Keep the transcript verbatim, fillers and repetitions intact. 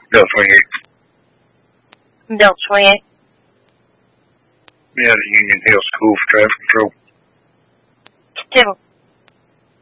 Bill twenty-eight. Bill twenty-eight. Yeah, the Union Hill School for Traffic Control. Two.